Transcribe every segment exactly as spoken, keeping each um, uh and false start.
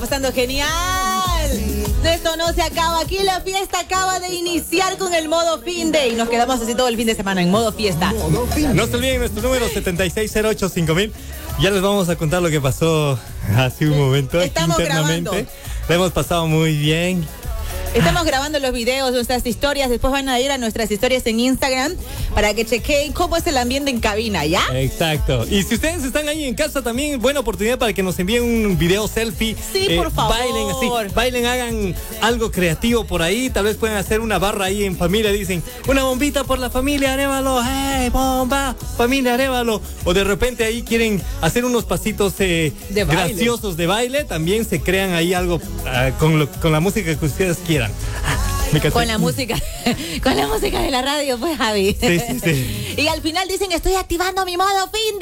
pasando genial. Esto no se acaba. Aquí la fiesta acaba de iniciar con el modo fin de y nos quedamos así todo el fin de semana en modo fiesta. No se olviden nuestro número setenta y seis cero ocho cinco mil. Ya les vamos a contar lo que pasó hace un momento. Estamos internamente. grabando. Lo hemos pasado muy bien. Estamos grabando los videos, nuestras historias. Después van a ir a nuestras historias en Instagram para que chequeen cómo es el ambiente en cabina, ¿ya? Exacto. Y si ustedes están ahí en casa también, buena oportunidad para que nos envíen un video selfie. Sí, eh, por favor. Bailen así, bailen, hagan algo creativo por ahí. Tal vez puedan hacer una barra ahí en familia. Dicen, una bombita por la familia Arévalo. ¡Hey, bomba! Familia Arévalo. O de repente ahí quieren hacer unos pasitos eh, de graciosos de baile. También se crean ahí algo uh, con, lo, con la música que ustedes quieran. Con la música, con la música de la radio, pues, Javi. Sí, sí, sí. Y al final dicen, estoy activando mi modo fin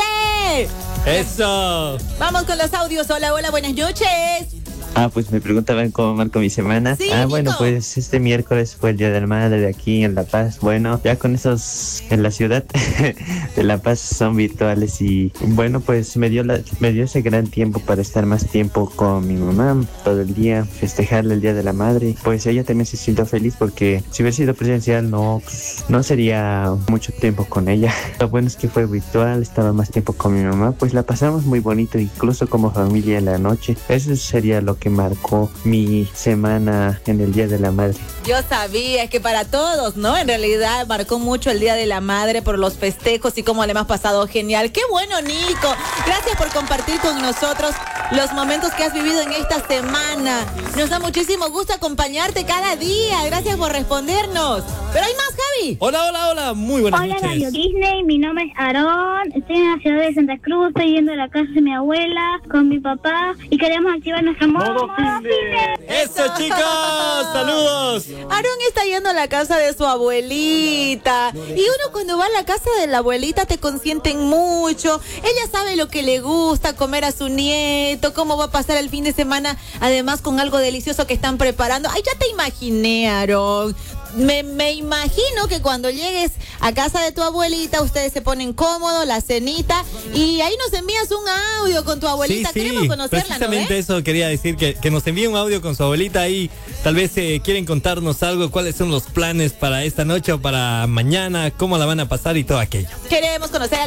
de. ¡Eso! Vamos con los audios. Hola, hola, buenas noches. Ah, pues me preguntaban cómo marco mi semana. Sí, ah, bueno, Nico. pues este miércoles fue el Día de la Madre de aquí en La Paz. Bueno, ya con esos en la ciudad de La Paz son virtuales y bueno, pues me dio la, me dio ese gran tiempo para estar más tiempo con mi mamá todo el día, festejarle el Día de la Madre. Pues ella también se sintió feliz porque si hubiera sido presencial no, pues, no sería mucho tiempo con ella. Lo bueno es que fue virtual, estaba más tiempo con mi mamá, pues la pasamos muy bonito, incluso como familia en la noche. Eso sería lo que marcó mi semana en el Día de la Madre. Yo sabía, es que para todos, ¿no? En realidad marcó mucho el Día de la Madre por los festejos y cómo le hemos pasado genial. ¡Qué bueno, Nico! Gracias por compartir con nosotros los momentos que has vivido en esta semana. Nos da muchísimo gusto acompañarte cada día. Gracias por respondernos. Pero hay más, Javi. Hola, hola, hola. Muy buenas Hola, noches. Radio Disney. Mi nombre es Aarón. Estoy en la ciudad de Santa Cruz. Estoy yendo a la casa de mi abuela con mi papá y queremos activar nuestro modo, modo fin de. ¡Eso, chicos! ¡Saludos! Aarón está yendo a la casa de su abuelita. Y uno cuando va a la casa de la abuelita te consienten mucho. Ella sabe lo que le gusta comer a su nieto, cómo va a pasar el fin de semana, además con algo delicioso que están preparando. Ay, ya te imaginé, Aarón. Me, me imagino que cuando llegues a casa de tu abuelita, ustedes se ponen cómodos, la cenita, y ahí nos envías un audio con tu abuelita. Sí, sí, queremos conocerla, precisamente ¿no? ¿Eh? Eso quería decir, que, que nos envíe un audio con su abuelita ahí. Tal vez eh, quieren contarnos algo, cuáles son los planes para esta noche o para mañana, cómo la van a pasar y todo aquello. Queremos conocer